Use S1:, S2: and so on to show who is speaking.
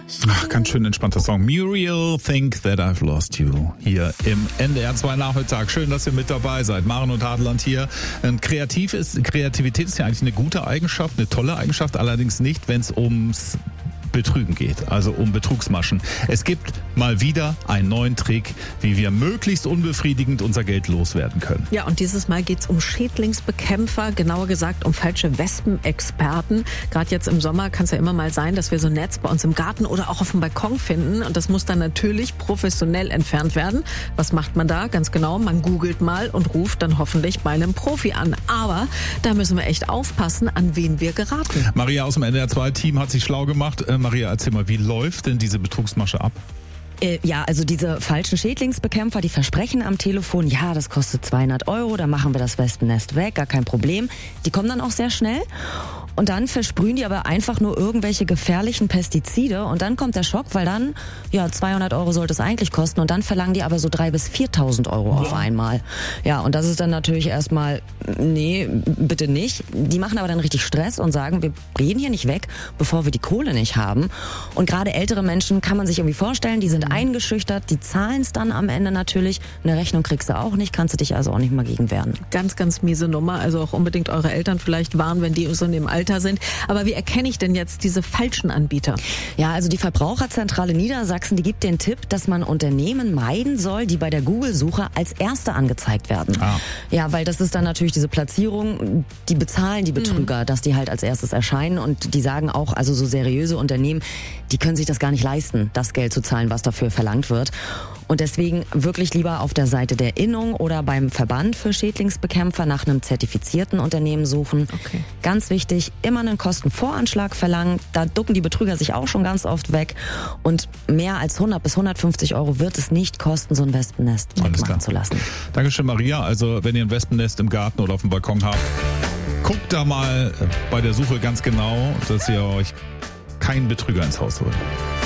S1: Ach, ganz schön entspannter Song. Muriel, Think That I've Lost You. Hier im NDR 2 Nachmittag. Schön, dass ihr mit dabei seid. Maren und Hadeland hier. Kreativität ist ja eigentlich eine gute Eigenschaft, eine tolle Eigenschaft, allerdings nicht, wenn es ums Betrügen geht, also um Betrugsmaschen. Es gibt mal wieder einen neuen Trick, wie wir möglichst unbefriedigend unser Geld loswerden können.
S2: Ja, und dieses Mal geht's um Schädlingsbekämpfer, genauer gesagt um falsche Wespenexperten. Gerade jetzt im Sommer kann es ja immer mal sein, dass wir so ein Netz bei uns im Garten oder auch auf dem Balkon finden. Und das muss dann natürlich professionell entfernt werden. Was macht man da? Ganz genau, man googelt mal und ruft dann hoffentlich bei einem Profi an. Aber da müssen wir echt aufpassen, an wen wir geraten.
S1: Maria aus dem NDR 2-Team hat sich schlau gemacht. Maria, erzähl mal, wie läuft denn diese Betrugsmasche ab?
S3: Ja, also diese falschen Schädlingsbekämpfer, die versprechen am Telefon, ja, das kostet 200 €, dann machen wir das Wespennest weg, gar kein Problem. Die kommen dann auch sehr schnell. Und dann versprühen die aber einfach nur irgendwelche gefährlichen Pestizide und dann kommt der Schock, weil dann, ja, 200 € sollte es eigentlich kosten und dann verlangen die aber so 3.000 bis 4.000 € auf einmal. Ja, und das ist dann natürlich erstmal, nee, bitte nicht. Die machen aber dann richtig Stress und sagen, wir gehen hier nicht weg, bevor wir die Kohle nicht haben. Und gerade ältere Menschen kann man sich irgendwie vorstellen, die sind eingeschüchtert, die zahlen es dann am Ende natürlich. Eine Rechnung kriegst du auch nicht, kannst du dich also auch nicht mal gegen wehren.
S2: Ganz, ganz miese Nummer. Also auch unbedingt eure Eltern vielleicht warnen, wenn die so in dem Alter sind. Aber wie erkenne ich denn jetzt diese falschen Anbieter?
S3: Ja, also die Verbraucherzentrale Niedersachsen, die gibt den Tipp, dass man Unternehmen meiden soll, die bei der Google-Suche als Erste angezeigt werden. Ja, weil das ist dann natürlich diese Platzierung, die bezahlen die Betrüger, dass die halt als erstes erscheinen und die sagen auch, also so seriöse Unternehmen, die können sich das gar nicht leisten, das Geld zu zahlen, was dafür verlangt wird. Und deswegen wirklich lieber auf der Seite der Innung oder beim Verband für Schädlingsbekämpfer nach einem zertifizierten Unternehmen suchen.
S2: Okay.
S3: Ganz wichtig, immer einen Kostenvoranschlag verlangen. Da ducken die Betrüger sich auch schon ganz oft weg. Und mehr als 100 bis 150 € wird es nicht kosten, so ein Wespennest wegmachen zu lassen.
S1: Dankeschön, Maria. Also wenn ihr ein Wespennest im Garten oder auf dem Balkon habt, guckt da mal bei der Suche ganz genau, dass ihr euch keinen Betrüger ins Haus holt.